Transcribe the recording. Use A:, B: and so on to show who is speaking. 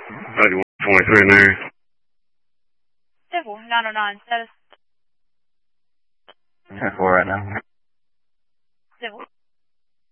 A: 9123 in there.
B: 10-4, 909, status.
C: 10-4 right now.